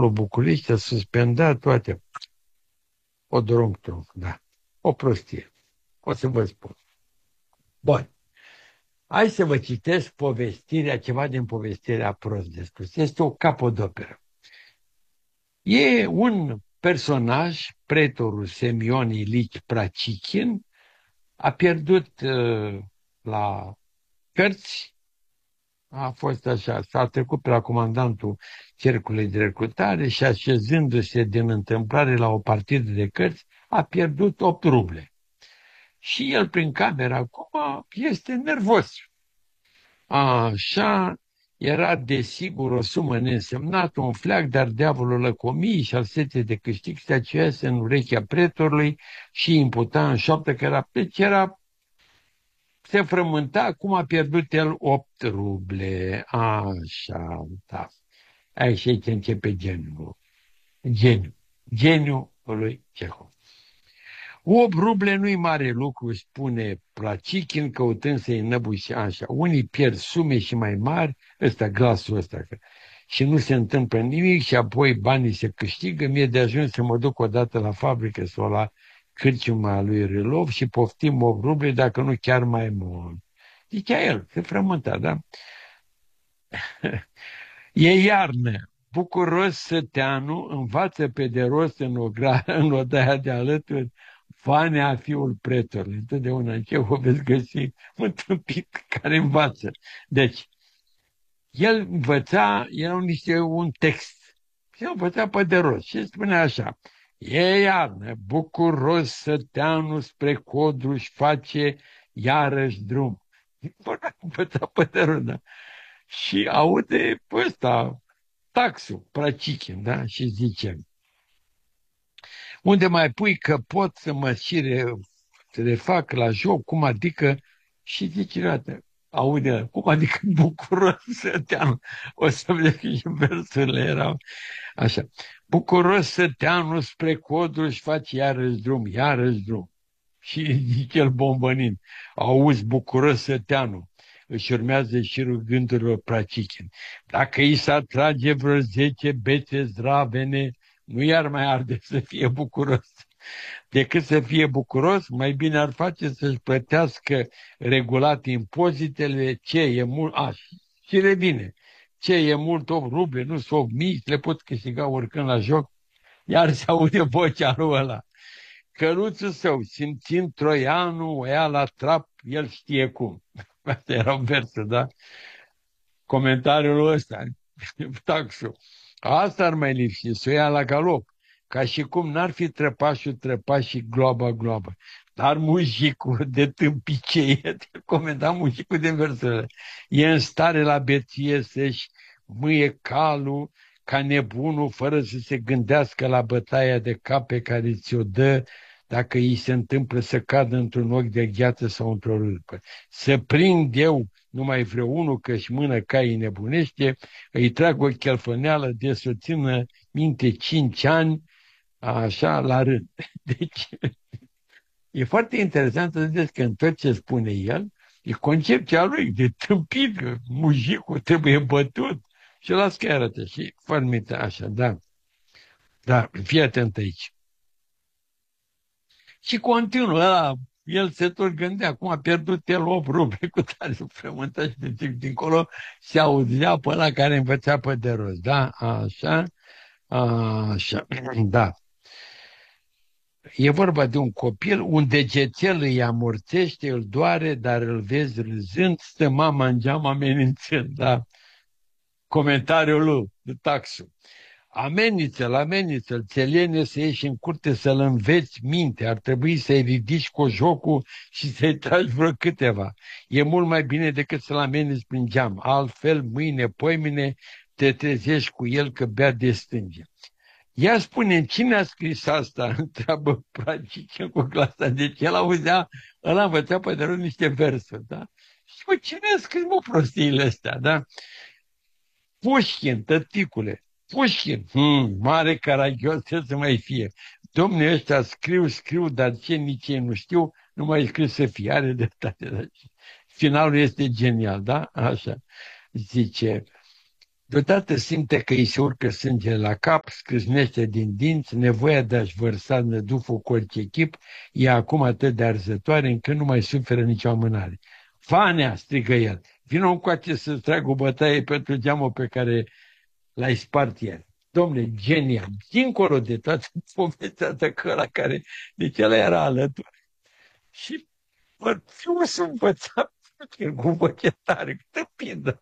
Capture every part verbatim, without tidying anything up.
Apollo București a suspendat toate. O dronc-tronc, da. O prostie. O să vă spun. Bun. Hai să vă citesc povestirea, ceva din povestirea prost de spus. Este o capodoperă. E un personaj, pretorul Semion Ilici Pracichin, a pierdut uh, la cărți, a fost așa, s-a trecut pe la comandantul cercului de recrutare și așezându-se din întâmplare la o partidă de cărți, a pierdut opt ruble. Și el prin camera acum este nervos. Așa, era desigur o sumă neînsemnată, un fleac, dar diavolul lăcomii și al setei de câștig se acease în urechea pretorului și imputa în șoaptă că era, deci era, se frământa, cum a pierdut el opt ruble. Așa, da. Aici începe geniul. Geniu. Geniul lui Cehov. opt ruble nu-i mare lucru, spune Pracichin, căutând să-i înăbuși așa. Unii pierd sume și mai mari, ăsta, glasul ăsta, și nu se întâmplă nimic și apoi banii se câștigă. Mie de ajuns să mă duc odată la fabrică sau la cârciuma lui Râlov și poftim opt ruble, dacă nu chiar mai mult. Zicea el, se frământa, da? E iarnă. Bucuros Săteanu învață pe de rost în, ogra, în odaia de alături Vanea, fiul pretorului. Întotdeauna în ce o veți găsi un tâmpit care învață. Deci, el învăța, erau niște un text. Și învăța pe de rost. Și spune așa: e iarnă, bucuros Săteanu spre Codru își face iarăși drum. Învăța pe de rost, da? Și aude pe ăsta, taxul, Pracichin, da? Și zice: unde mai pui că pot să mă și re, refac la joc, cum adică, și zice dată, aude, cum adică bucuros Săteanu, o să vedeți că și versurile erau așa, bucuros Săteanu spre Codru își face iarăși drum, iarăși drum. Și zice el bombănind, auzi, bucuros Săteanu, își urmează și gândurilor Pracichin. Dacă i s-ar trage vreo zece bețe zdravene, nu i-ar mai arde să fie bucuros. Decât să fie bucuros, mai bine ar face să-și plătească regulat impozitele, ce e mult, a, și revine. Ce e mult, opt ruble, nu sunt opt mii, le pot câștiga oricând la joc, iar se aude vocea lui ăla. Căruțul său, simțind troianul, o ia la trap, el știe cum. Asta era un versul, da? Comentariul ăsta, taxul. Asta ar mai lipsi, să o ia la galop, ca și cum n-ar fi trăpașul trăpaș și gloaba gloaba. Dar mujicul de tâmpiceie, comenta mujicul de versurile, e în stare la beție să-și mâie calul ca nebunul, fără să se gândească la bătaia de cap pe care ți-o dă dacă îi se întâmplă să cadă într-un ochi de gheață sau într-o râpă. Să prind eu numai vreo unul că-și mână caii nebunește, îi trag o chelfăneală de să țină minte cinci ani, așa, la rând. Deci, e foarte interesant să vedeți că în tot ce spune el, e concepția lui de tâmpit, că mujicul trebuie bătut. Și las că arată și formita așa, da. Da, fii atent aici. Și continuă, ăla, el se tot gândea, cum a pierdut el opt ruble cu tare frământă și de dincolo se auzea pe ăla care învăța pe de rost, da? Așa, așa, da. E vorba de un copil, un degețel îi amorțește, îl doare, dar îl vezi râzând, stă mama în geam amenințând, da? Comentariul lui, de taxul. Amenință-l, amenință-l, țelene să ieși în curte să-l înveți minte, ar trebui să-i ridici cu jocul și să-i tragi vreo câteva. E mult mai bine decât să-l ameninți prin geam, altfel mâine, poimine, te trezești cu el că bea de stânge. Ia spune, cine a scris asta? Întreabă Pracichin cu clasa. Deci el auzea, ăla învăța pe de rând niște versuri, da? Și mă, cine a scris, mă, prostiile astea, da? Pușkin, tăticule, Pușkin, hmm, mare caragios, trebuie să mai fie. Domnii ăștia scriu, scriu, dar ce nici ei nu știu, nu mai scriu să fie, are dreptate. Finalul este genial, da? Așa, zice... Deodată simte că îi se urcă sângele la cap, scrâșnește din dinți, nevoia de a-și vărsa năduful cu orice chip e acum atât de arzătoare încât nu mai suferă nicio amânare. Fanea, strigă el, vină încoace să-ți trag o bătaie pentru geamul pe care l-ai spart ieri. Dom'le, genial, dincolo de toată povestea de ăla care, deci ăla era alături. Și mă, fiu să învăța cu voce tare, câtă pindă.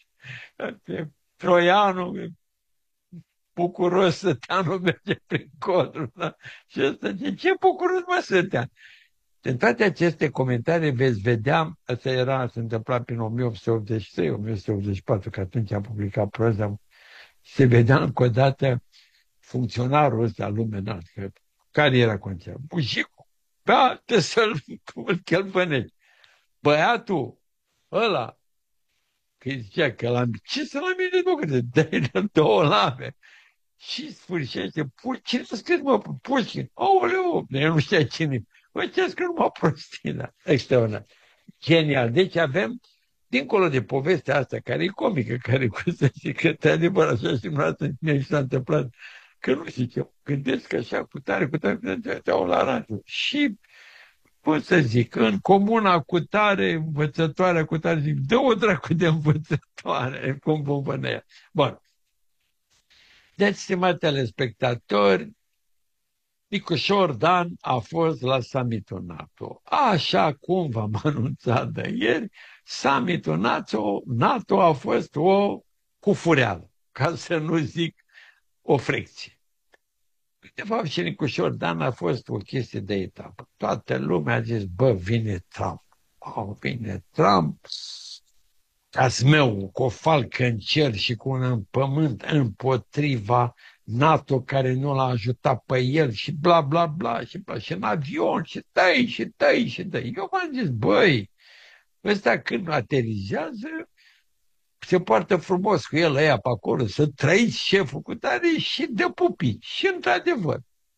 Troianul, bucuros Săteanu merge prin codru. Da? Și ăsta, de ce bucuros mă Sătean? În toate aceste comentarii veți vedea, asta era, se întâmpla prin o mie opt sute optzeci și trei o mie opt sute optzeci și patru, că atunci am publicat proza, se vedea încă o dată funcționarul ăsta luminat, că care era conțea? Bușicul. Da, te să-l chelbănești. Băiatul ăla, că zicea că la ce să la mine, nu, că dă-i două lame. Și sfârșește, cine a scris, mă, Pușkin? Aoleu, eu nu știa cine. Bă, ce a scris numai prostii, da? Extraordinar. Genial. Deci avem, dincolo de povestea asta, care e comică, care cu să zic că te adevăr așa și mie mie și s-a întâmplat, că nu știu, eu gândesc așa cu tare, cu tare, cu tare, te la radio. Și, pot să zic, în comuna cu tare, învățătoarea cu tare, zic, dă-o dracu de învățătoare, cum vom ea. Bun. Deci, stimați telespectatori, Nicușor Dan a fost la summitul NATO. Așa cum v-am anunțat de ieri, summitul NATO, NATO a fost o cufureală, ca să nu zic o frecție. De fapt, și Nicușor Dan a fost o chestie de etapă. Toată lumea a zis, bă, vine Trump. Oh, vine Trump, meu, cu o falcă în cer și cu un în pământ împotriva NATO care nu l-a ajutat pe el și bla bla bla și, bla, și în avion și tăi și tăi și tăi. Eu m-am zis, băi, ăsta când aterizează se poartă frumos cu el ăia pe acolo, să trăiți șeful cu tare și de pupici. Și într-adevăr,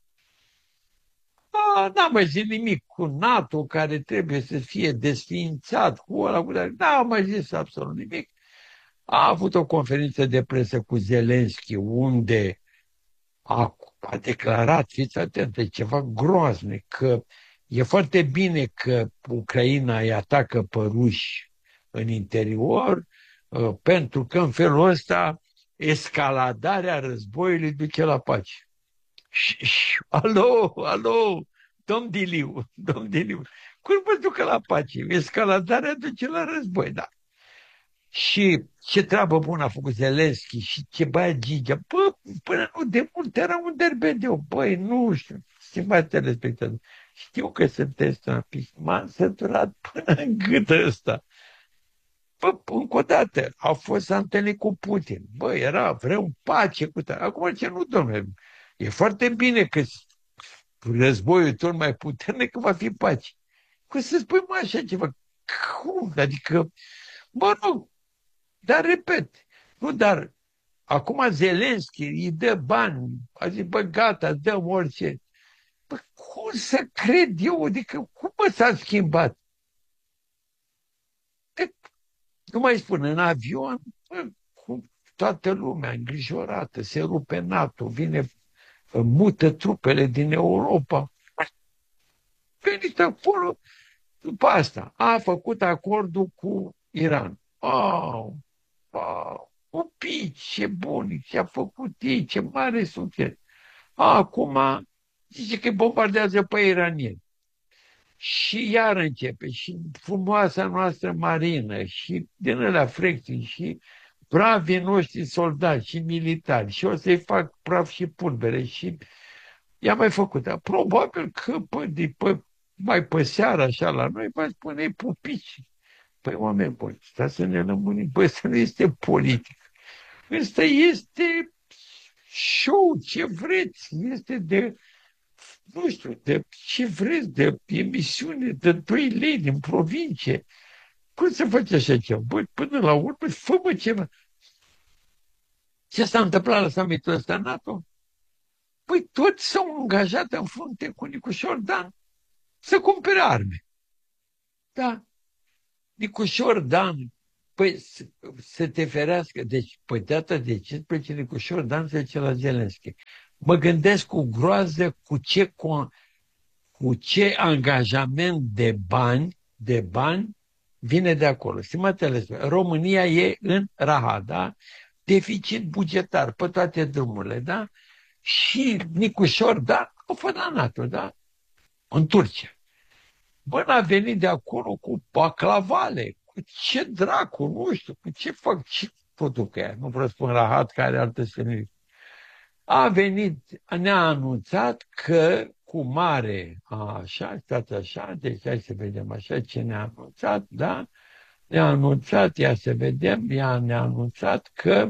n-am mai zis nimic cu NATO care trebuie să fie desființat cu ăla, cu tare. N-am mai zis absolut nimic. A avut o conferință de presă cu Zelenski unde a, a declarat, fiți atenți, e ceva groaznic, că e foarte bine că Ucraina îi atacă pe ruși în interior, uh, pentru că în felul ăsta escaladarea războiului duce la pace. Și, și, alo, alo, domn Diliu, domn Diliu, cum vă ducă la pace? Escaladarea duce la război, da. Și ce treabă bună a făcut Zelenski și ce băia Gigea. Bă, până nu de mult era un derbedeu. Băi, nu știu, stimați telespectatori, știu că sunteți trapiști. M-am săturat până în gât ăsta. Bă, încă o dată, a fost să întâlnit cu Putin. Bă, era, vreau pace cu tare. Acum ce nu, domnule, e foarte bine că războiul tot mai puternic că va fi pace. Cum să spui mă așa ceva? Cum? Adică, bă, nu, dar repet, nu, dar acum Zelenski îi dă bani, a zis, bă, gata, dăm orice. Bă, cum să cred eu? Adică, cum mă s-a schimbat? Că, nu mai spun, în avion, bă, cum toată lumea îngrijorată, se rupe NATO, vine, mută trupele din Europa. Venit acolo, după asta, a făcut acordul cu Iran. Oh, wow, copii, ce bun, ce-a făcut ei, ce mare succes. Acum zice că bombardează pe iranieni. Și iar începe, și frumoasa noastră marină, și din ăla frecții, și bravii noștri soldați și militari, și o să-i fac praf și pulbere, și i-a mai făcut. Dar probabil că pă, de, pă, mai pe seara, așa, la noi, va spune pupici. Păi, oameni buni, stați să ne lămurim. Băi, ăsta nu este politic. Ăsta este show, ce vreți. Este de, nu știu, de ce vreți, de emisiune de doi lei din provincie. Cum să faci așa ceva? Băi, până la urmă, fă-mă ceva. Ce s-a întâmplat la summitul ăsta NATO? Păi toți s-au angajat în frunte cu Nicușor Dan să cumpere arme. Da. Nicușor Dan, Păi să, să te ferească. Deci, pe data de cincisprezece Nicușor Dan se zice la Zelenski. Mă gândesc cu groază cu ce, cu, cu ce angajament de bani, de bani vine de acolo. Stimatele, România e în rahat, da? Deficit bugetar pe toate drumurile, da? Și Nicușor Dan a fost la NATO, da? În Turcia. Bă, n-a venit de acolo cu baclavale, cu ce dracu, nu știu, cu ce fac, ce fătu că ea, nu vreau să spun rahat care altă semnifică. A venit, ne-a anunțat că cu mare, așa, stați așa, deci hai să vedem așa ce ne-a anunțat, da? Ne-a anunțat, ia să vedem, ea ne-a anunțat că,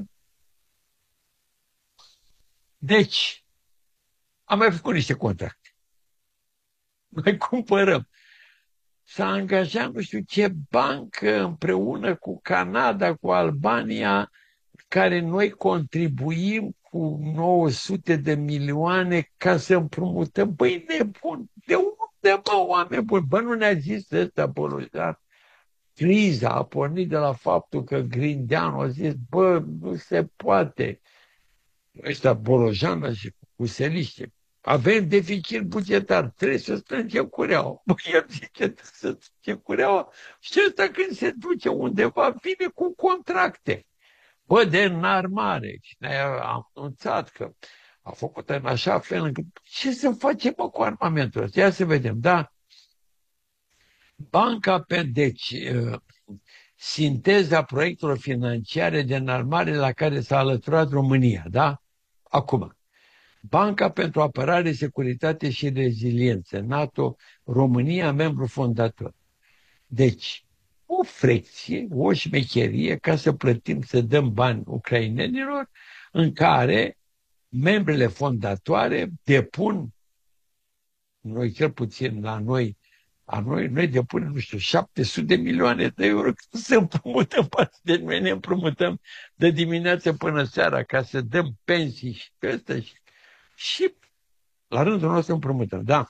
deci, am mai făcut niște contracte. Mai cumpărăm. S-a angajat nu știu ce bancă împreună cu Canada, cu Albania, care noi contribuim cu nouă sute de milioane ca să împrumutăm. Băi, nebun, de unde, bă, oameni buni? Bă, nu ne-a zis ăsta, Bolojan. Criza a pornit de la faptul că Grindeanu a zis, bă, nu se poate. Ăsta Bolojan și Cuseliște. Avem deficit bugetar, trebuie să strângem cureaua. Bă, el zice, trebuie să strângem cureaua și ăsta când se duce undeva vine cu contracte. Bă, de înarmare. Și ne-a anunțat că a făcut în așa fel încât ce să facem mă, cu armamentul ăsta? Ia să vedem, da? Banca pe, deci, uh, sinteza proiectelor financiare de înarmare la care s-a alăturat România, da? Acum, Banca pentru Apărare, Securitate și Reziliență, NATO, România, membru fondator. Deci, o frecție, o șmecherie ca să plătim, să dăm bani ucrainenilor, în care membrele fondatoare depun, noi cel puțin la noi, a noi, noi depunem, nu știu, șapte sute de milioane de euro să împrumutăm bani. Deci noi ne împrumutăm de dimineață până seara ca să dăm pensii și pe ăsta și Și la rândul nostru împrumutăm, da.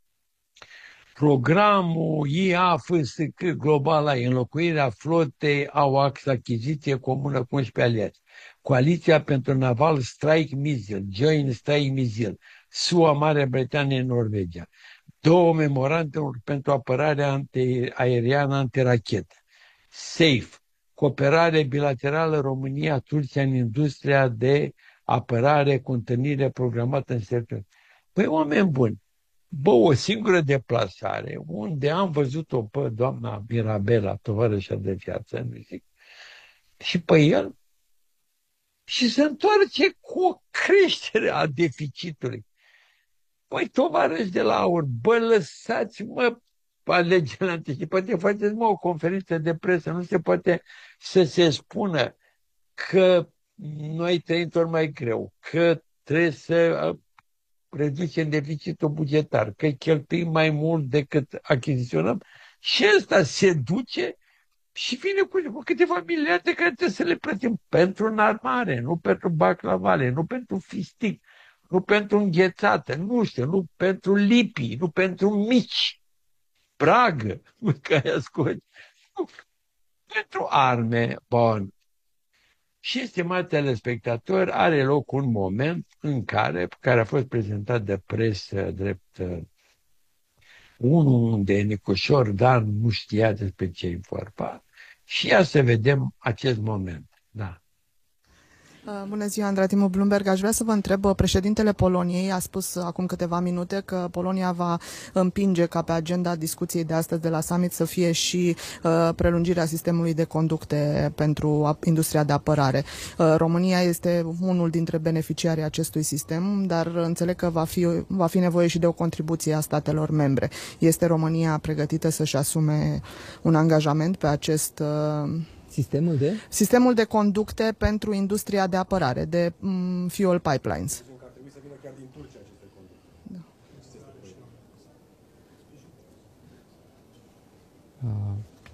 Programul I A F S C global ai înlocuirea flotei au ax achiziție comună cu unsprezece aliați. Coaliția pentru Naval Strike Missile, Joint Strike Missile, S U A, Marea Britanie, Norvegia. Două memorandumuri pentru apărare antiaeriană antirachetă. SAFE, cooperare bilaterală România-Turcia în industria de apărare cu întâlnire programată în septembrie. Păi, oameni buni, bă, o singură deplasare, unde am văzut-o pe doamna Mirabela, tovarășa de viață, nu zic, și pe el, și se întoarce cu o creștere a deficitului. Păi, tovarăși de la aur, bă, lăsați-mă alegerile anticipate, faceți mă o conferință de presă, nu se poate să se spună că noi trăim tot mai greu, că trebuie să reducem deficitul bugetar, că cheltuim mai mult decât achiziționăm și ăsta se duce și vine cu câteva miliarde care trebuie să le plătim pentru înarmare, nu pentru baclavale, nu pentru fistic, nu pentru înghețată, nu știu, nu pentru lipii, nu pentru mici, bragă, că aia scoți, nu, pentru arme, bun. Și, stimați telespectatori, are loc un moment în care, care a fost prezentat de presă drept uh, unul unde Nicușor Dan nu știa despre ce e vorba și ia să vedem acest moment. Da. Bună ziua, Andra Timu Bloomberg. Aș vrea să vă întreb, președintele Poloniei a spus acum câteva minute că Polonia va împinge ca pe agenda discuției de astăzi de la summit să fie și uh, prelungirea sistemului de conducte pentru industria de apărare. Uh, România este unul dintre beneficiarii acestui sistem, dar înțeleg că va fi, va fi nevoie și de o contribuție a statelor membre. Este România pregătită să-și asume un angajament pe acest uh, Sistemul de? Sistemul de conducte pentru industria de apărare, de um, fuel pipelines. Ar trebui să vină chiar din Turcia aceste conducte. Da. Uh,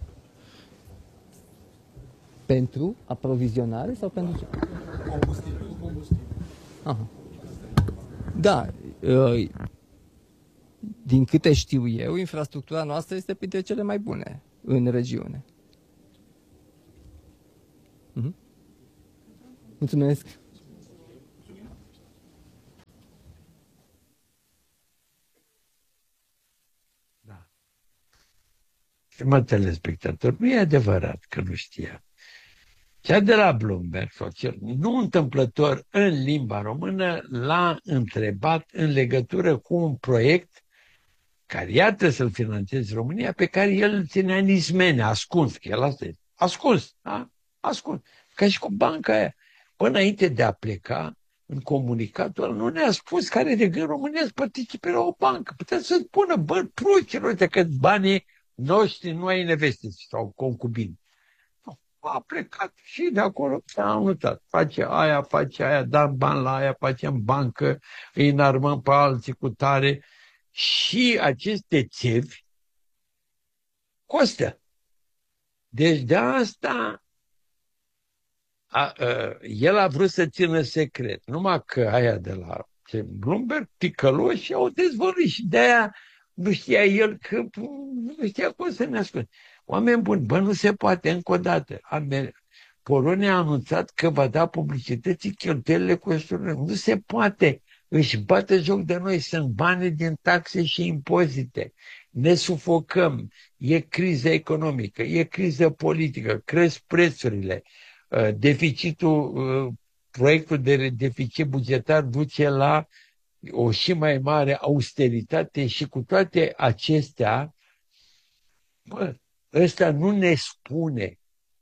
pentru aprovizionare sau pentru ce? Combustibil. Combustibil. Aha. Da. Uh, din câte știu eu, infrastructura noastră este printre cele mai bune în regiune. Mhm. Mulțumesc! Da. Stimați telespectatori, nu e adevărat că nu știa. Cea de la Bloomberg, sau cel, nu întâmplător în limba română, l-a întrebat în legătură cu un proiect care iată să-l finanțeze România, pe care el îl ținea în izmene, ascuns, că el asta este, ascuns, da? Ascuns. Ca și cu banca aia. Până înainte de a pleca, în comunicatul ăla, nu ne-a spus care de gând România să participe la o bancă. Putea să spună, bă, prucilor, uite că banii noștri nu ai investiții sau concubini. A plecat și de acolo s-a mutat. Face aia, face aia, dăm bani la aia, facem bancă, îi înarmăm pe alții cu tare. Și aceste țevi costă. Deci de asta a, a, el a vrut să țină secret. Numai că aia de la Bloomberg, ticăloși, au dezvăluit și de aia nu știa el că nu știa cum să ne asculte. Oameni buni, bă, nu se poate, încă o dată. Polonia a anunțat că va da publicității cheltuielile costurilor. Nu se poate. Își bate joc de noi, sunt bani din taxe și impozite. Ne sufocăm, e criză economică, e criză politică, cresc prețurile, deficitul, proiectul de deficit bugetar duce la o și mai mare austeritate și cu toate acestea, bă, ăsta nu ne spune.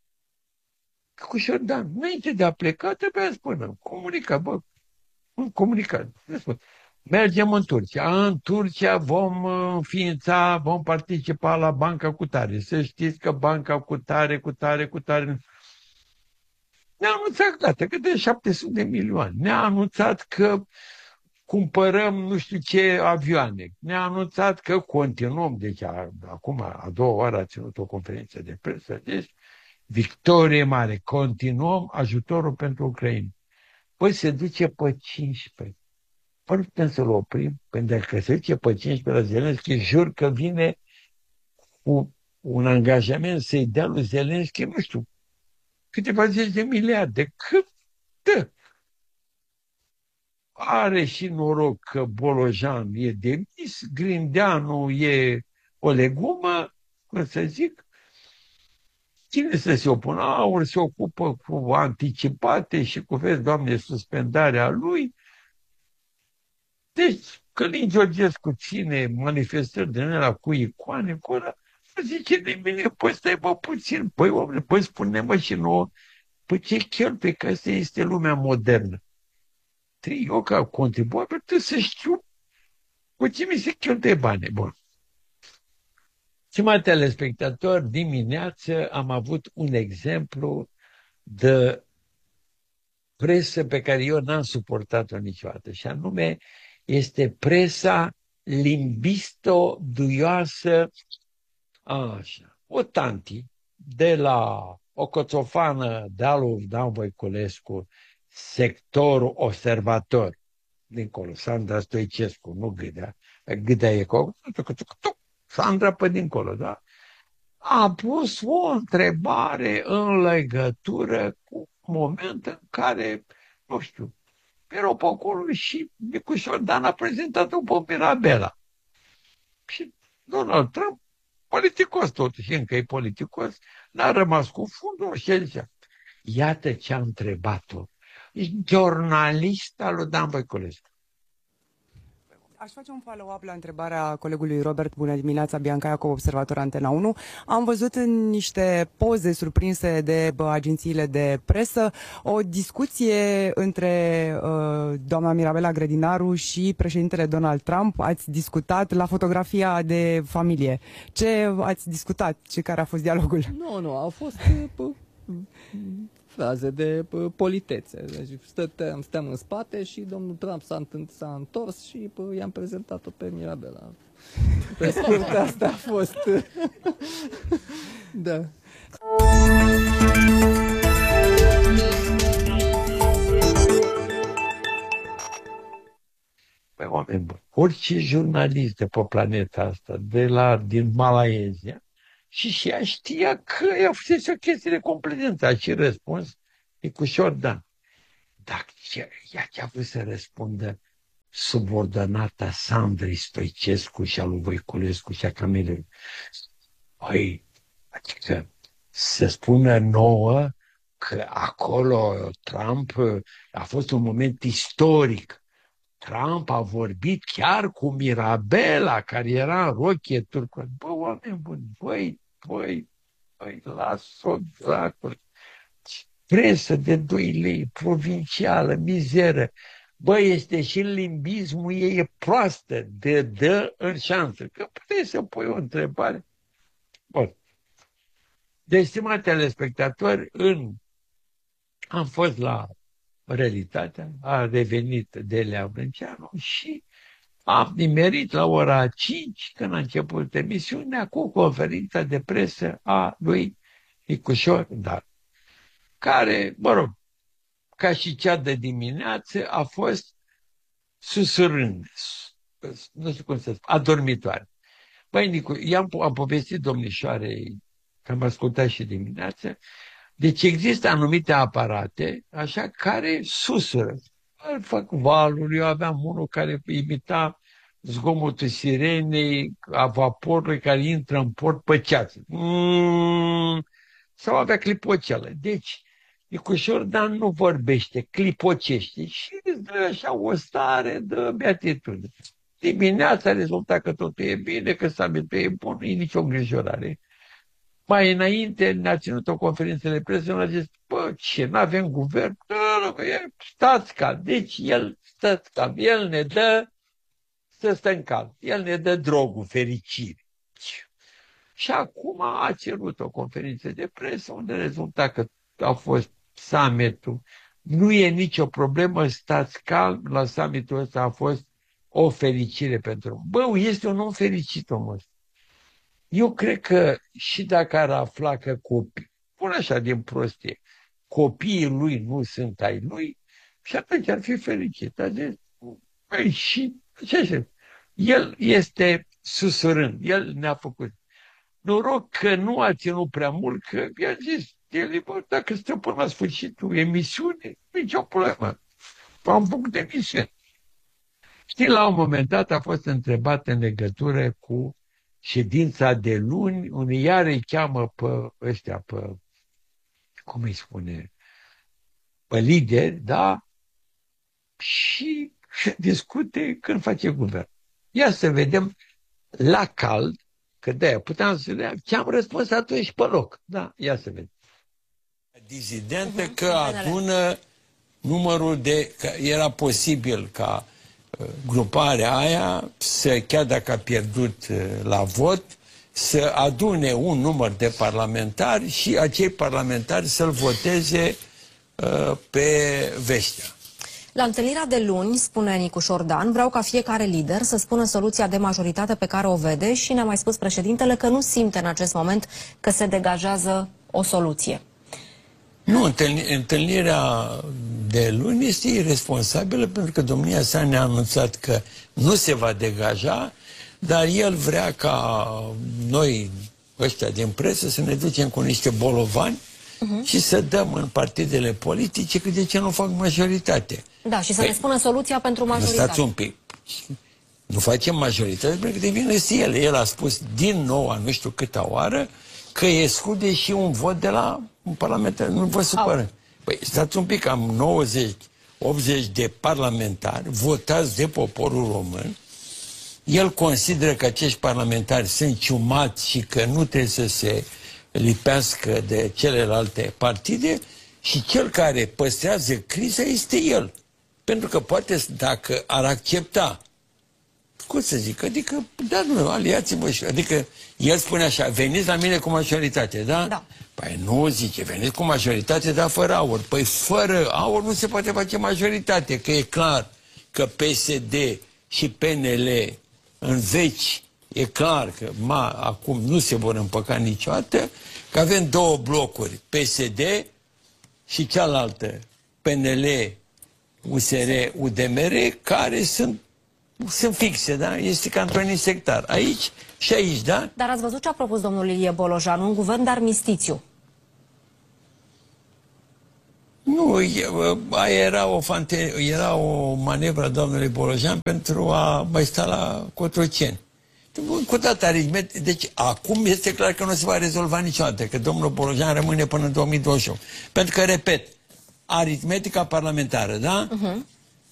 Cu Șordan, înainte de a pleca, trebuia să spună, comunica, bă, un comunicat. Mergem în Turcia. În Turcia vom înființa, vom participa la banca cu tare. Să știți că banca cu tare, cu tare, cu tare. Ne-a anunțat dată că de șapte sute de milioane. Ne-a anunțat că cumpărăm nu știu ce avioane. Ne-a anunțat că continuăm. Deci a, acum, a doua oară a ținut o conferință de presă. Deci, victorie mare. Continuăm ajutorul pentru Ucraina. Păi se duce pe cincisprezece. Păi nu putem să-l oprim, pentru că se duce pe cincisprezece la Zelenski, jur că vine cu un angajament să-i dea lui Zelenski, nu știu, câteva zeci de miliarde. Cât dă? Are și noroc că Bolojan e demis, Grindeanu e o legumă, cum să zic. Cine să se opună? Aur se ocupă cu anticipate și cu, vezi, Doamne, suspendarea lui. Deci, Călin Georgescu ține manifestări din ăla cu icoane, cu ăla, zice de mine, păi stai bă puțin, păi, omule, păi spune-mă și nouă, păi ce cheltuie, că asta este lumea modernă. Trebuie eu ca contribuabil, trebuie să știu cu ce mi se cheltuie bani. Bun. Stimați telespectatori, dimineață am avut un exemplu de presă pe care eu n-am suportat-o niciodată, și anume este presa limbisto-duioasă, așa, o tanti de la o coțofană de-alu Dan Voiculescu, sectorul observator, dincolo, Sandra Stoicescu, nu Gâdea, Gâdea e cu Sandra pe dincolo, da? A pus o întrebare în legătură cu moment în care, nu știu, erau pe acolo și Micușor Dan a prezentat-o pe Mirabela. Și Donald Trump, politicos totuși, încă e politicos, n-a rămas cu fundul și el zicea, iată ce a întrebat-o. Jurnalista lui Dan Voiculescu. Aș face un follow-up la întrebarea colegului Robert. Bună dimineața, Bianca Iacov, observator Antena unu. Am văzut în niște poze surprinse de bă, agențiile de presă o discuție între uh, doamna Mirabela Grădinaru și președintele Donald Trump. Ați discutat la fotografia de familie. Ce ați discutat? Ce care a fost dialogul? Nu, nu, au fost uh, fraze de uh, politețe. Deci stăteam, stăm în spate și domnul Trump s-a, s-a întors și uh, i-am prezentat-o pe Mirabela. Pe scurt, asta a fost. Da. Păi, oameni buni, orice jurnalist de pe planeta asta, de la, din Malaezia, și și ea știa că ea fusese o chestie de completență. A și răspuns Nicușor Dan. Dar ea ce a vrut să răspundă subordonata Sandrei Stoicescu și a lui Voiculescu și a Camelei. Păi, adică să spună nouă că acolo Trump a fost un moment istoric. Trump a vorbit chiar cu Mirabela, care era în rochie turcă. Bă, oameni buni, băi, băi, băi, las-o, dracule. Presă de doi lei, provincială, mizeră. Bă, este și limbismul ei e proastă, de dă în șansă. Că puteți să pui o întrebare. Bun. Deci, stimați telespectatori, în... am fost la Realitatea, a revenit Delea Brânceanu și am nimerit la ora cinci, când a început emisiunea, cu conferința de presă a lui Nicușor Dan, care, mă rog, ca și cea de dimineață, a fost susurând, nu știu cum să spun, adormitoare. Băi, Nicu, i-am am povestit domnișoarei, că am ascultat și dimineața, deci există anumite aparate, așa, care susură. Îl fac valuri, eu aveam unul care imita zgomotul sirenei, a vaporului care intră în port pe ceață. Mm, sau avea clipoceală. Deci, Nicușor Dan nu vorbește, clipocește și îți dă așa o stare de beatitudine. Dimineața rezulta că totul e bine, că summitul e bun, nu e nicio îngrijorare. Mai înainte ne-a ținut o conferință de presă, ne-a zis, bă, ce, n-avem guvern? Nu, nu, stați calm. Deci el, stați calm, el ne dă să stăm calm. El ne dă drogul, fericire. Și acum a cerut o conferință de presă unde rezulta că a fost summitul. Nu e nicio problemă, stați calm, la summitul ăsta a fost o fericire pentru... Bă, este un om fericit, omul ăsta. Eu cred că și dacă ar afla că copii, pun așa din prostie, copiii lui nu sunt ai lui, și atunci ar fi fericit. Adică, păi, și ce știu, el este susurând, el ne-a făcut. Noroc că nu a ținut prea mult, că i-a zis, el, bă, dacă stăm până la sfârșitul emisiune, nicio problemă. Am făcut emisiune. Știi, la un moment dat a fost întrebat în legătură cu ședința de luni, unde iar îi cheamă pe ăștia, pe, cum îi spune, pe lideri, da? Și discute când face guvern. Ia să vedem la cald, că de-aia puteam să le ce-am răspuns atunci pe loc. Da, ia să vedem. Dizidentă că adună numărul de, că era posibil ca gruparea aia, să, chiar dacă a pierdut la vot, să adune un număr de parlamentari și acei parlamentari să-l voteze uh, pe Vestea. La întâlnirea de luni, spune Nicușor Dan, vreau ca fiecare lider să spună soluția de majoritate pe care o vede și ne-a mai spus președintele că nu simte în acest moment că se degajează o soluție. Nu, întâlnirea de luni este irresponsabilă pentru că domnia sa ne-a anunțat că nu se va degaja, dar el vrea ca noi, ăștia din presă, să ne ducem cu niște bolovani uh-huh. și să dăm în partidele politice că de ce nu fac majoritate. Da, și să păi, ne spună soluția pentru majoritate. Stați un pic. Nu facem majoritate pentru că devine el. El a spus din nou, a nu știu câta oară, că exclude și un vot de la un parlamentar. Nu vă supără. Păi stați un pic, am nouăzeci optzeci de parlamentari votați de poporul român. El consideră că acești parlamentari sunt ciumați și că nu trebuie să se lipească de celelalte partide și cel care păstrează criza este el. Pentru că poate, dacă ar accepta, cum să zic, adică, da, nu, aliați-vă și, adică, el spune așa, veniți la mine cu majoritate, da? Da. Păi nu zice, veniți cu majoritate, dar fără aur. Păi fără aur nu se poate face majoritate, că e clar că P S D și P N L în veci, e clar că ma, acum nu se vor împăca niciodată, că avem două blocuri, P S D și cealaltă, P N L, U S R, U D M R, care sunt sunt fixe, da? Este ca într-un insectar. Aici și aici, da? Dar ați văzut ce a propus domnul Ilie Bolojan, un guvern de armistițiu. Nu, aia era o, fante, era o manevră a domnului Bolojan pentru a mai sta la Cotroceni. Cu data aritmetic, deci acum este clar că nu se va rezolva niciodată, că domnul Bolojan rămâne până în două mii douăzeci și opt. Pentru că, repet, aritmetica parlamentară, da? Uh-huh.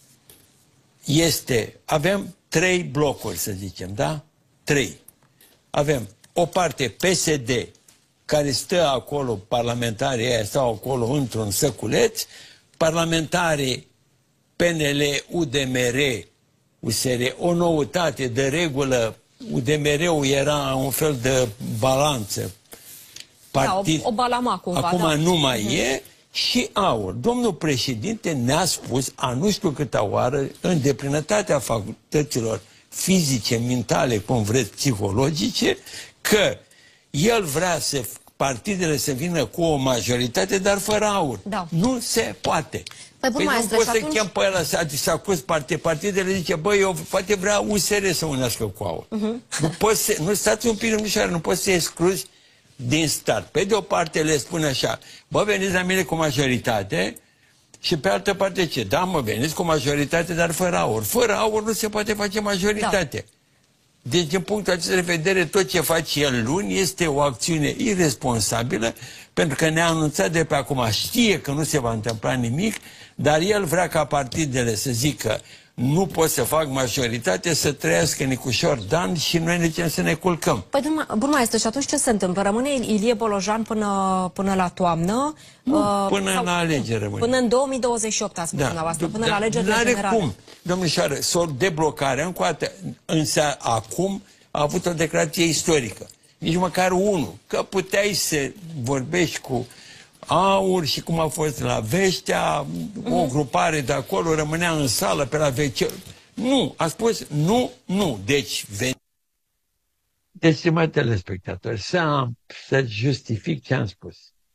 Este, avem trei blocuri, să zicem, da? Trei. Avem o parte P S D, care stă acolo, parlamentarii aia stau acolo într-un săculeț, parlamentarii P N L, U D M R, U S R, o noutate de regulă, U D M R-ul era un fel de balanță. Partid, da, o, o balama cumva. Acum da. nu mai uh-huh. e. Și aur. Domnul președinte ne-a spus, a nu știu câta oară, în deplinătatea facultăților fizice, mentale, cum vreți, psihologice, că el vrea să partidele să vină cu o majoritate, dar fără aur. Da. Nu se poate. Păi, păi nu poți să atunci... chem pe ăla să s-a acuz partid, partidele zice, băi, eu poate vrea U S R să unească cu aur. Uh-huh. Nu poți să, nu stați un pic, nu, nu poți să excluzi din start. Pe de o parte le spune așa, bă, veniți la mine cu majoritate, și pe altă parte ce? Da, mă, veniți cu majoritate, dar fără aur. Fără aur nu se poate face majoritate. Da. Deci, din punctul acesta de vedere, tot ce face el luni este o acțiune irresponsabilă, pentru că ne-a anunțat de pe acum, știe că nu se va întâmpla nimic, dar el vrea ca partidele să zică nu pot să fac majoritate, să trăiască Nicușor Dan și noi ne cerem să ne culcăm. Păi, bun maestru, și atunci ce se întâmplă? Rămâne Ilie Bolojan până, până la toamnă? Nu, uh, până sau, la alegeri rămâne. Până în două mii douăzeci și opt, a spus da, dumneavoastră, până da, la alegerile generale. Cum, domnișoară, s-o deblocare încă o dată, însă acum a avut o declarație istorică. Nici măcar unul, că puteai să vorbești cu aur și cum a fost la Veștea, mm-hmm. o grupare de acolo rămânea în sală pe la vece. Nu, a spus nu, nu. Deci, ven... Deci, stimați telespectatori, să, să justific ce am spus.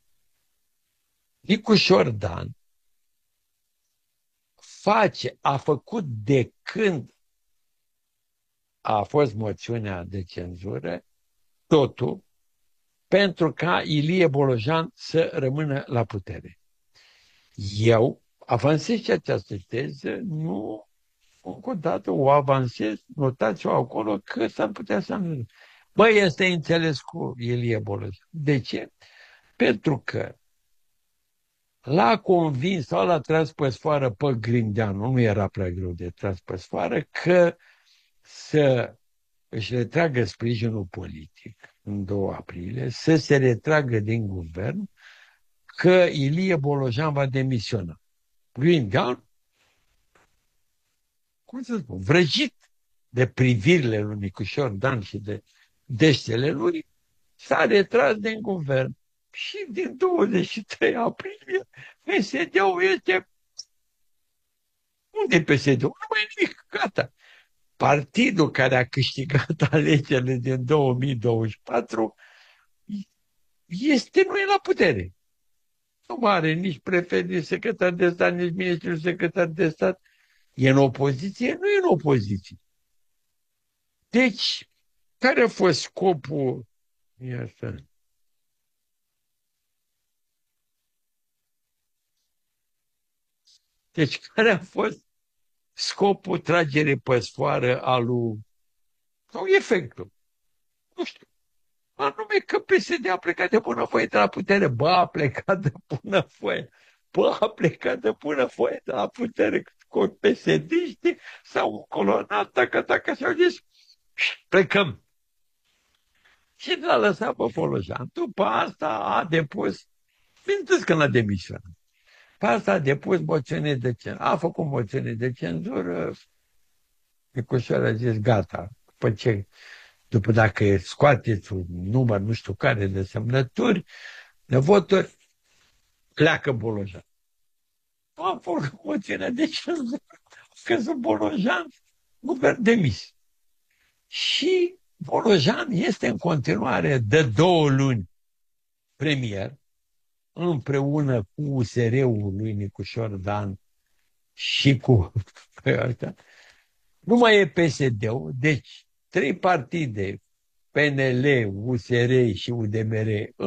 Nicușor Dan face, a făcut de când a fost moțiunea de cenzură, totul, pentru ca Ilie Bolojan să rămână la putere. Eu avansez și această teză, nu, încă o dată o avansez, notați-o acolo, că s-ar putea să nu. Băi, este înțeles cu Ilie Bolojan. De ce? Pentru că l-a convins sau l-a tras pe sfoară pe Grindeanu, nu era prea greu de tras pe sfoară, că să își retragă sprijinul politic în două aprilie, să se retragă din guvern, că Ilie Bolojan va demisiona. Grindeanu, cum să spun, vrăjit de privirile lui Nicușor Dan și de deștele lui, s-a retras din guvern. Și din douăzeci și trei aprilie, P S D-ul este... Unde e P S D-ul? Nu mai e nimic, gata. Partidul care a câștigat alegerile din două mii douăzeci și patru este, nu e la putere. Nu are nici prefect, nici secretar de stat, nici ministrul secretar de stat. E în opoziție? Nu e în opoziție. Deci, care a fost scopul? Iată. Deci, care a fost scopul tragerii pe sfoară a lui, sau efectul? Nu știu. Anume că P S D a plecat de bunăvoie de la putere. Bă, a plecat de bunăvoie. Bă, a plecat de bunăvoie de la putere. Cu P S D-știi s-au colonat, tacă, tacă, și au zis, plecăm. Și l-a lăsat pe Bolojan. După asta a depus, bineînțeles că l-a demisionat. Pe asta a depus moțiune de cenzură. A făcut moțiune de cenzură. Nicușor a zis, gata. După ce, după dacă scoateți un număr nu știu care de semnături, de voturi, pleacă Bolojan. A făcut moțiunea de cenzură. Că sunt Bolojan, guvern demis. Și Bolojan este în continuare de două luni premier, împreună cu U S R-ul lui Nicușor Dan și cu ăsta. Nu mai e P S D-ul, deci trei partide, P N L, U S R și U D M R,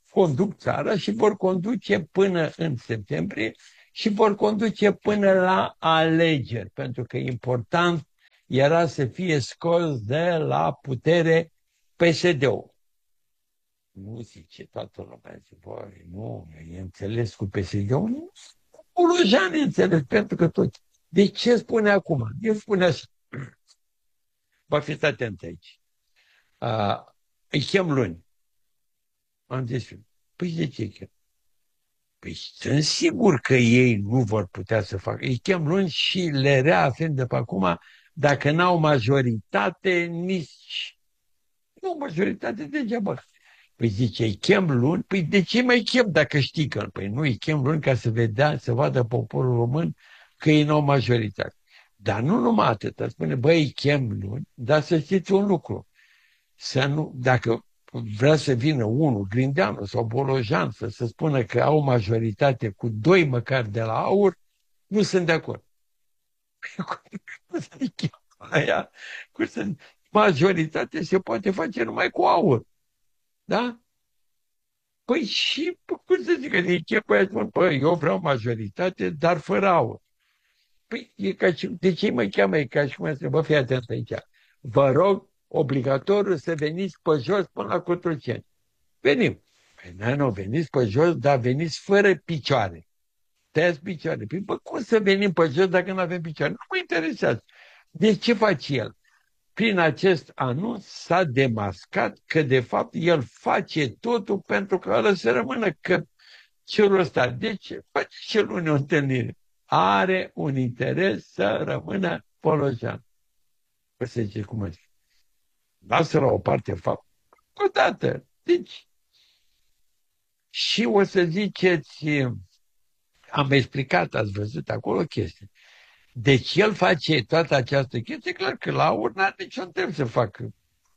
conduc țara și vor conduce până în septembrie și vor conduce până la alegeri, pentru că important era să fie scos de la putere P S D-ul. Nu zice toată lumea, zice, băi, nu, e înțeles cu P S D-ul, nu, cu Lujan e înțeles, pentru că tot. De ce spune acum? El spune așa, va fi atent aici. Uh, îi chem luni. Am zis, păi de ce chem? Păi sunt sigur că ei nu vor putea să facă. Îi chem luni și le reafirm de pe acum, dacă n-au majoritate, nici... Nu, majoritate degeaba. Păi zice, îi chem luni? Păi de ce mai chem dacă știi că... Păi nu, îi chem luni ca să vedea, să vadă poporul român că ei n-au majoritate. Dar nu numai atât. Spune, băi, îi chem luni, dar să știți un lucru. Să nu, dacă vrea să vină unul, Grindeanu sau Bolojan, să se spună că au majoritate cu doi măcar de la AUR, nu sunt de acord. Aia, cu majoritate se poate face numai cu AUR. Da? Păi și, cum să zic, de ce păi spun, păi, eu vreau majoritate, dar fără AUR. Păi, e ca și, de ce mă cheamă? E ca și cum să bă, fii atent aici. Vă rog, obligatoriu să veniți pe jos până la Cotroceni. Venim. Păi nu, nu, veniți pe jos, dar veniți fără picioare. Tăiați picioare. Păi, bă, cum să venim pe jos dacă nu avem picioare? Nu mă interesează. Deci ce face el? Prin acest anunț s-a demascat că, de fapt, el face totul pentru că ăla să rămână că celul ăsta. Deci, face și el o întâlnire. Are un interes să rămână Polojan. Păi să zice cum zic. Lasă la o parte fapt. Odată. Deci, și o să ziceți, am explicat, ați văzut acolo chestii. Deci el face toată această chestie, clar că la AUR n-are nicio trebuie să facă.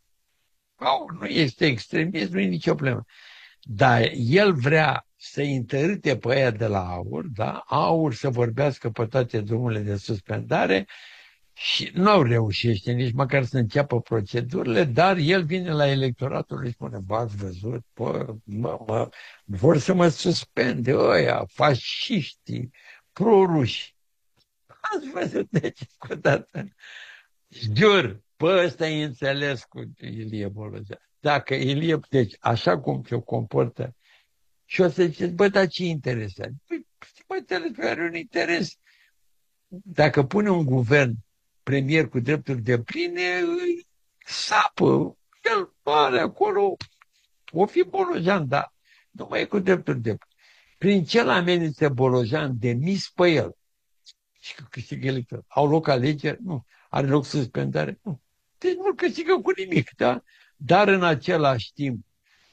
AUR nu este extremist, nu e nicio problemă. Dar el vrea să întărâte pe aia de la AUR, da? AUR să vorbească pe toate drumurile de suspendare și nu reușește nici măcar să înceapă procedurile, dar el vine la electoratul și spune, bă, ați văzut, bă, mă, mă, vor să mă suspende ăia, fasciștii, proruși. Ați văzut, deci, cu dată. Jur, pe ăsta e înțeles cu Ilie Bologea. Dacă Ilie, deci, așa cum se comportă, și o să ziceți, bă, dar ce interesează? Păi, mă înțeles, are un interes. Dacă pune un guvern premier cu drepturi de pline, îi sapă. El are acolo, o fi Bolojan, dar nu mai e cu drepturi de pline. Prin ce l-amenință Bolojan demis pe el? Și că câștigă electorat. Au loc alegeri? Nu. Are loc suspendare? Nu. Deci nu câștigă cu nimic, da? Dar în același timp,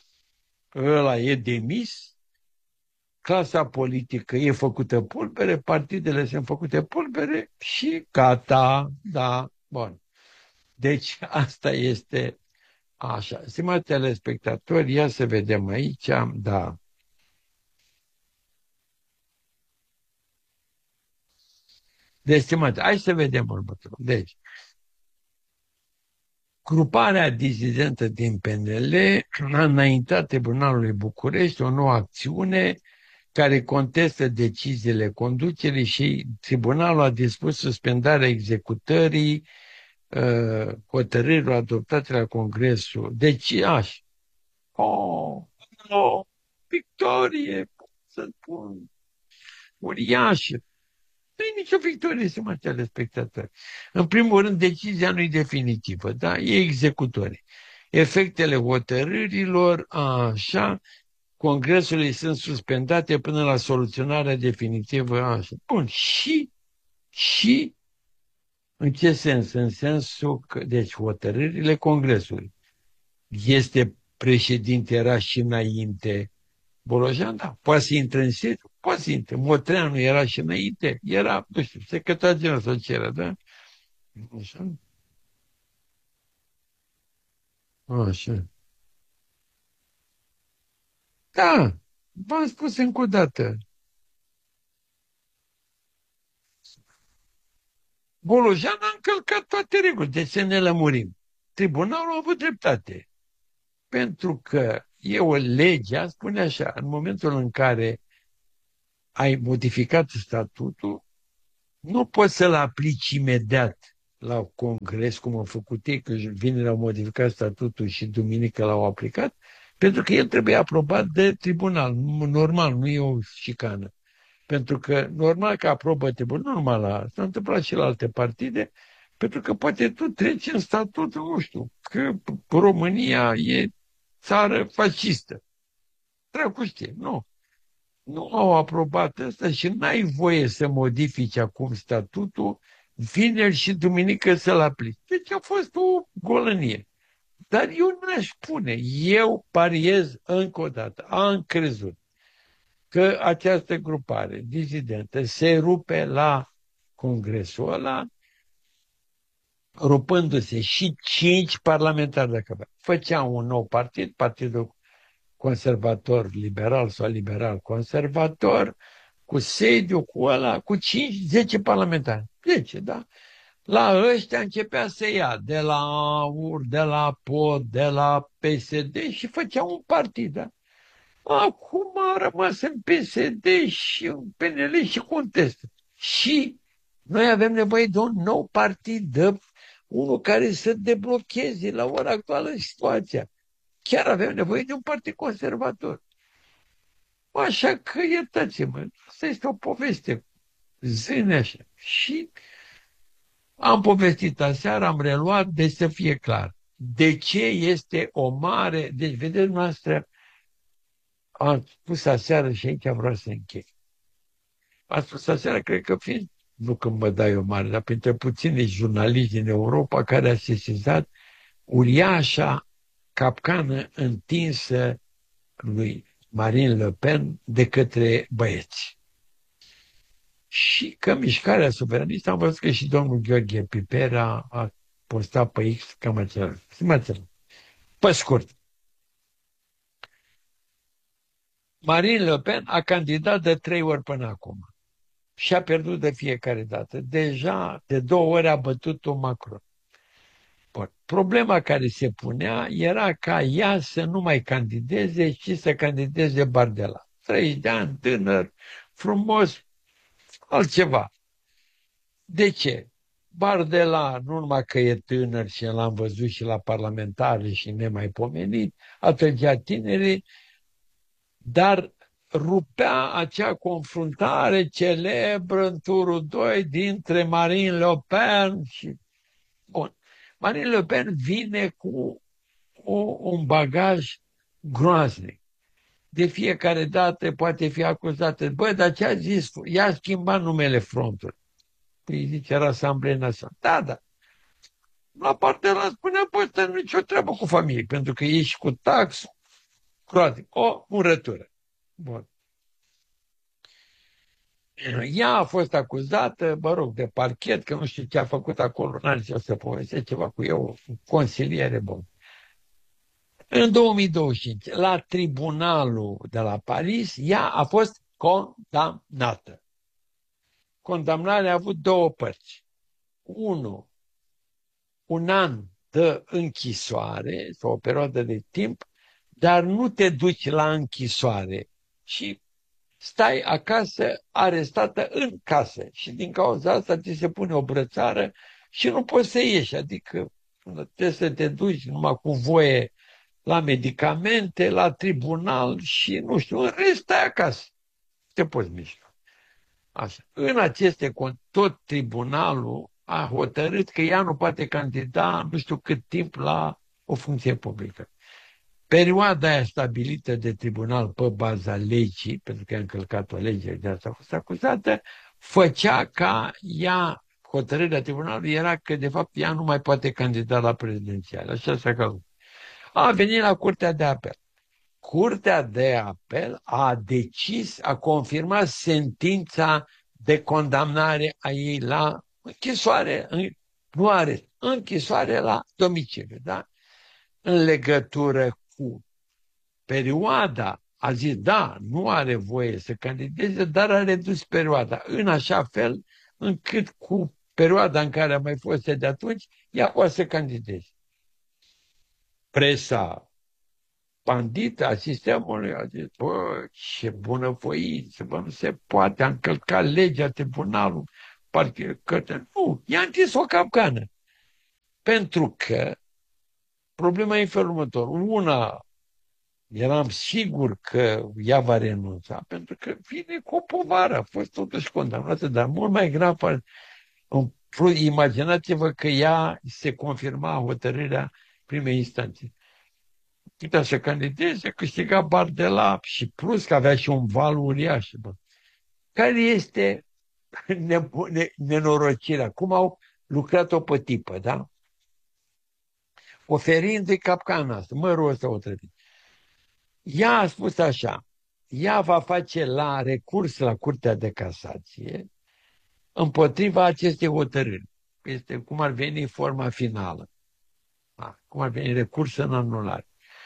ăla e demis, clasa politică e făcută pulbere, partidele sunt făcute pulbere și gata, da, bun. Deci asta este așa. Stimați telespectatori, ia să vedem aici, da. Deci, stimați, hai să vedem următorul. Deci, gruparea dizidentă din P N L a înaintat Tribunalului București o nouă acțiune care contestă deciziile conducerii și tribunalul a dispus suspendarea executării uh, hotărârilor adoptate la Congresul. Deci, așa. Oh, oh, victorie, să spun, uriașă. Nu e nicio victorie, să mă telespectatori. În primul rând, decizia nu e definitivă, da? E executorie. Efectele hotărârilor, așa, congresului sunt suspendate până la soluționarea definitivă, așa. Bun, și, și, în ce sens? În sensul că, deci, hotărârile congresului. Este președinte, era și înainte Bolojan, da, poate să intre în sediu, poate să intre. Motreanu era și înainte, era, nu știu, secretar general sau ce era, da? Așa. Așa. Da, v-am spus încă o dată. Bolojan a încălcat toate regulile, de să ne lămurim. Tribunalul a avut dreptate. Pentru că e o legea, spune așa, în momentul în care ai modificat statutul, nu poți să-l aplici imediat la congres, cum au făcut ei, că vineri au modificat statutul și duminică l-au aplicat, pentru că el trebuie aprobat de tribunal. Normal, nu e o șicană. Pentru că normal că aprobă tribunal, normal, la, s-a întâmplat și la alte partide, pentru că poate tu treci în statut, nu știu, că România e țară fascistă. Dracu știe, nu. Nu au aprobat asta și n-ai voie să modifici acum statutul, vineri și duminică să-l aplici. Deci a fost o golănie. Dar eu nu aș spune, eu pariez încă o dată, am crezut că această grupare disidentă se rupe la congresul ăla, rupându-se și cinci parlamentari dacă avea. Făcea un nou partid, Partidul Conservator Liberal sau Liberal Conservator, cu sediu, cu ăla, cu cinci zece parlamentari. zece, da? La ăștia începea să ia de la U R, de la P O D, de la P S D și făcea un partid, da? Acum a rămas în P S D și în P N L și contestă. Și noi avem nevoie de un nou partid, de unul care să deblocheze la ora actuală situația. Chiar avem nevoie de un partid conservator. Așa că iertați-mă, asta este o poveste zâne așa. Și am povestit aseară, am reluat, deci să fie clar. De ce este o mare... Deci, vedeți noastră, am spus aseară și aici vreau să închei. Am spus aseară, cred că fiind, nu că mă dai o mare, dar printre puțini jurnaliști din Europa care a sesizat uriașa capcană întinsă lui Marine Le Pen de către băieți. Și că mișcarea suveranistă, am văzut că și domnul Gheorghe Pipera a postat pe X cam același. Pe scurt, Marine Le Pen a candidat de trei ori până acum și a pierdut de fiecare dată. Deja de două ori a bătut-o Macron. Bun. Problema care se punea era ca ea să nu mai candideze, ci să candideze Bardella. treizeci de ani, tânăr, frumos, altceva. De ce? Bardella, nu numai că e tânăr și l-am văzut și la parlamentare și nemaipomenit, atrăgea tinerii, dar rupea acea confruntare celebră în turul doi dintre Marine Le Pen și... Bun. Marine Le Pen vine cu o, un bagaj groaznic. De fiecare dată poate fi acuzată. Băi, dar ce a zis? I-a schimbat numele frontului. Îi zice Rasamblea Națională. Da, da. La partea ăla spunea, băi, ăsta nu nicio treabă cu familie, pentru că ești cu tax groaznic. O murătură. Bun. Ea a fost acuzată, mă rog, de parchet, că nu știu ce a făcut acolo, n-am zis să povestesc ceva cu eu, consiliere, bun. În două mii douăzeci și cinci, la tribunalul de la Paris, ea a fost condamnată. Condamnarea a avut două părți. Unu, un an de închisoare, sau o perioadă de timp, dar nu te duci la închisoare, ci stai acasă, arestată în casă. Și din cauza asta ți se pune o brățară și nu poți să ieși. Adică trebuie să te duci numai cu voie la medicamente, la tribunal și nu știu, în rest stai acasă. Te poți mișca. Așa. În aceste condiții, tot tribunalul a hotărât că ea nu poate candida nu știu cât timp la o funcție publică. Perioada aia stabilită de tribunal pe baza legii, pentru că a încălcat o lege, de asta a fost acuzată, făcea ca ea, hotărârea tribunalului era că de fapt ea nu mai poate candida la prezidențial. Așa s-a căzut. A venit la Curtea de Apel. Curtea de Apel a decis, a confirmat sentința de condamnare a ei la închisoare, nu arest, închisoare la domiciliu, da? În legătură cu perioada, a zis, da, nu are voie să candideze, dar a redus perioada, în așa fel încât cu perioada în care a mai fost de atunci, ea poate să candideze. Presa bandit a sistemului, a zis, bă, ce bunăvoință, bă, nu se poate, a încălcat legea, tribunalul, parcă, că, nu, i-a întins o capcană. Pentru că problema e în felul următor. Una, eram sigur că ea va renunța, pentru că vine cu o povară, a fost totuși condamnată, dar mult mai grav, imaginați-vă că ea se confirma hotărârea primei instanțe. Putea să candideze, câștiga bar de la și plus că avea și un val uriaș. Bă. Care este nenorocirea? Cum au lucrat-o pe tipă, da? Oferindu-i capcana asta, mărul ăsta o trădit. Ea a spus așa, ea va face la recurs la Curtea de Casație împotriva acestei hotărâri. Este cum ar veni forma finală. Da? Cum ar veni recurs în anulare.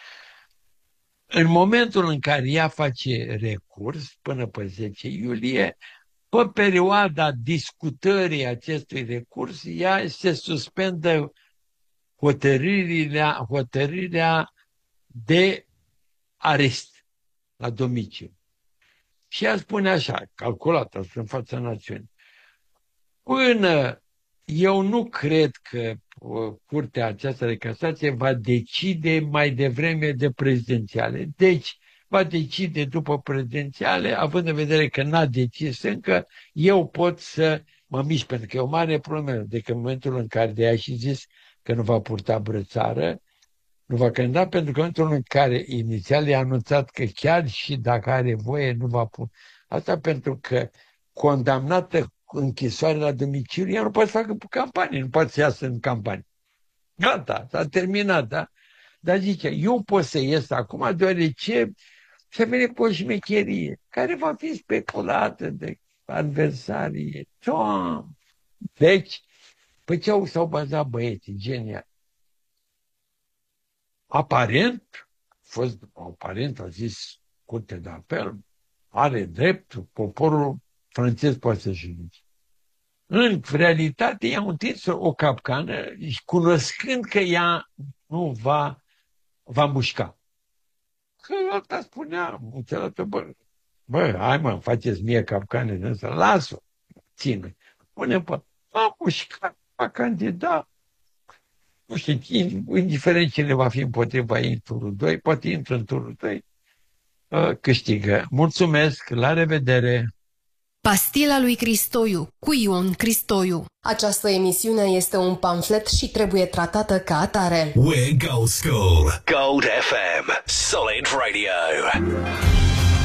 În momentul în care ea face recurs, până pe zece iulie, pe perioada discutării acestui recurs, ea se suspendă hotărârea, hotărârea de arest la domiciliu. Și ea spune așa, calculat asta în fața națiunii, până eu nu cred că Curtea aceasta de Casație va decide mai devreme de prezidențiale. Deci, va decide după prezidențiale, având în vedere că n-a decis încă, eu pot să mă mișc, pentru că e o mare problemă. Deci în momentul în care de-aia și zis că nu va purta brățară, nu va candida, pentru că în momentul în care inițial i-a anunțat că chiar și dacă are voie, nu va pune. Asta pentru că condamnată închisoare la domiciliu, ea nu poate să facă campanie, nu poate să iasă în campanie. Gata, s-a terminat, da? Dar zice, eu pot să ies acum, deoarece se vine cu o șmecherie, care va fi speculată de adversarii. Doamne! Deci, pe ce au s-au bazat băieții, genial. Aparent, fost, aparent a zis Curtea de Apel, are dreptul, poporul francez poate să judice. În realitate, i-au întins o capcană, cunoscând că ea nu va, va mușca. Că ăsta spunea, înțeleaptă, bă, bă, hai mă, faceți mie capcane din ăsta, las-o, ține. Pune, bă, a mușcat, a candidat. Nu știu, indiferent cine va fi împotriva ei în turul doi, poate intră în turul doi, câștigă. Mulțumesc, la revedere! Pastila lui Cristoiu, cu Ion Cristoiu. Această emisiune este un pamflet și trebuie tratată ca atare. We're Gold School. Gold F M. Solid Radio.